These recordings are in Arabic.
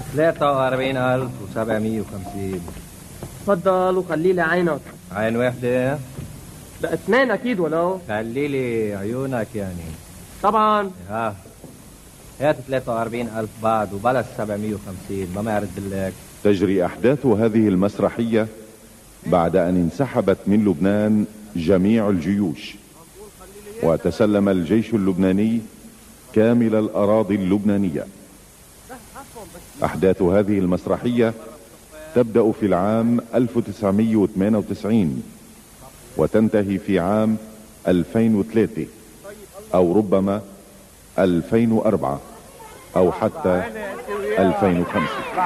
43,750. تفضل وخلي لي عينك. عين واحدة؟ لا اثنين اكيد ولو. خلي لي عيونك يعني. طبعا. ها هات 43,000 بعد وبلش 750 ما يرد لك. تجري أحداث هذه المسرحية بعد أن انسحبت من لبنان جميع الجيوش، وتسلم الجيش اللبناني كامل الأراضي اللبنانية. أحداث هذه المسرحية تبدأ في العام 1998 وتنتهي في عام 2003 أو ربما 2004 أو حتى 2005.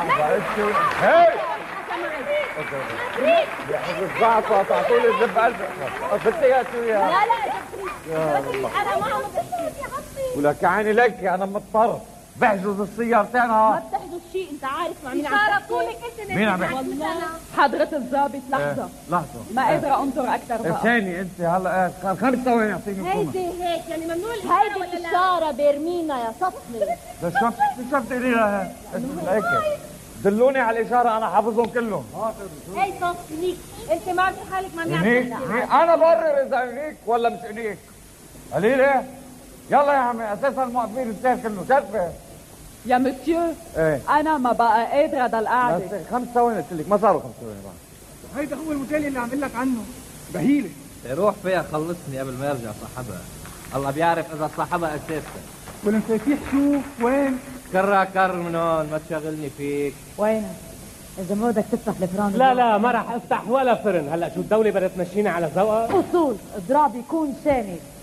ولك عيني لك انا مضطر بحجز السيارتين. ما بتحجز شيء، انت عارف مع مين عم تحكي؟ مين عم يحكي؟ حضرة الضابط. لحظة لحظة ما قادرة انطر اكثر بقى. ثاني انت هلا 5 ثواني اعطيني هيدي هيك يعني ممنوع هيدي الاشارة بيرمينا يا صفني. شفت لي لها هيك دلوني على الاشاره انا حافظهم كلهم. هي صفنيك انت ما عم حالك مع مين انا برر اذا هيك ولا مش هيك. قليله يلا يا عمي اساسا الموقفين السير كله شرفه يا مسيو. ايه انا ما بقى قادرة ضل قاعدة. 5 ثواني قلت لك ما صاروا 5 ثواني بعد. هيدا هو المثال اللي عم اقول لك عنه. بهيله روح فيها خلصني قبل ما يرجع صاحبها. الله بيعرف اذا صاحبها اساسا. والمفاتيح شو وين؟ كر من هون ما تشغلني فيك. وينك؟ اذا ما بدك تفتح الفرن. لا ما راح افتح ولا فرن. هلا شو الدولة بدها تمشينا على ذوقها؟ اصول اضراب يكون سامي.